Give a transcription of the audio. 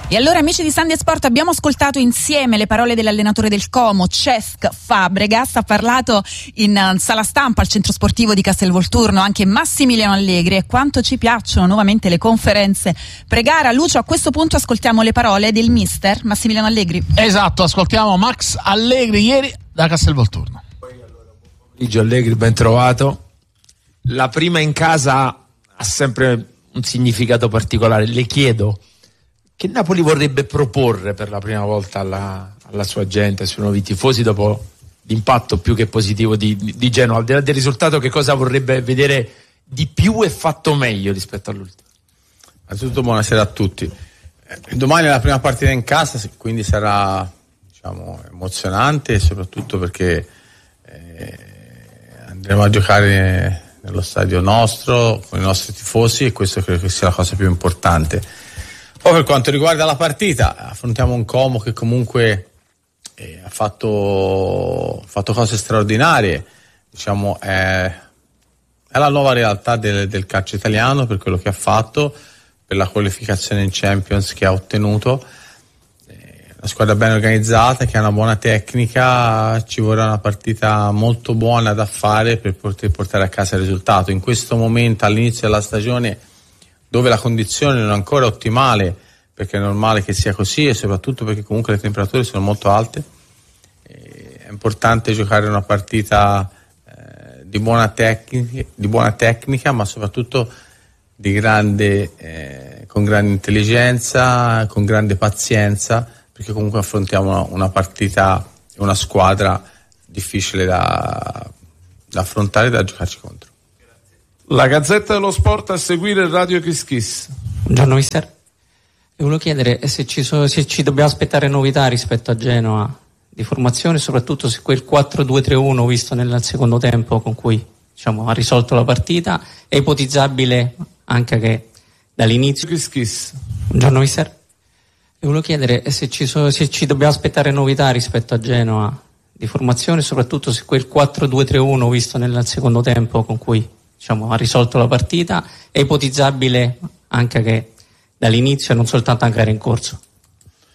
E allora, amici di Sunday Sport, abbiamo ascoltato insieme le parole dell'allenatore del Como, Cesc Fabregas. Ha parlato in sala stampa al centro sportivo di Castelvolturno anche Massimiliano Allegri, e quanto ci piacciono nuovamente le conferenze pre-gara. Lucio, a questo punto ascoltiamo le parole del mister Massimiliano Allegri. Esatto, ascoltiamo Max Allegri ieri da Castelvolturno. Allegri, ben trovato. La prima in casa ha sempre un significato particolare. Le chiedo che Napoli vorrebbe proporre per la prima volta alla sua gente, ai suoi nuovi tifosi, dopo l'impatto più che positivo di Genoa. Al di là del risultato, che cosa vorrebbe vedere di più e fatto meglio rispetto all'ultimo? Innanzitutto buonasera a tutti. Domani è la prima partita in casa, quindi sarà, diciamo, emozionante, e soprattutto perché andremo a giocare nello stadio nostro, con i nostri tifosi, e questo credo che sia la cosa più importante. Poi per quanto riguarda la partita, affrontiamo un Como che comunque ha fatto cose straordinarie, diciamo è la nuova realtà del calcio italiano per quello che ha fatto, per la qualificazione in Champions che ha ottenuto. Una squadra ben organizzata, che ha una buona tecnica. Ci vorrà una partita molto buona da fare per poter portare a casa il risultato. In questo momento, all'inizio della stagione, dove la condizione non è ancora ottimale, perché è normale che sia così, e soprattutto perché comunque le temperature sono molto alte, è importante giocare una partita di buona tecnica, ma soprattutto con grande intelligenza, con grande pazienza, perché comunque affrontiamo una partita, una squadra difficile da affrontare e da giocarci contro. La Gazzetta dello Sport, a seguire Radio Kiss Kiss. Buongiorno mister, volevo chiedere se ci dobbiamo aspettare novità rispetto a Genoa di formazione, soprattutto se quel 4-2-3-1 visto nel secondo tempo con cui, diciamo, ha risolto la partita è ipotizzabile anche che dall'inizio. Kiss Kiss. Buongiorno mister, volevo chiedere se ci dobbiamo aspettare novità rispetto a Genoa di formazione, soprattutto se quel 4-2-3-1 visto nel secondo tempo con cui, diciamo, ha risolto la partita è ipotizzabile anche che dall'inizio e non soltanto anche era in corso.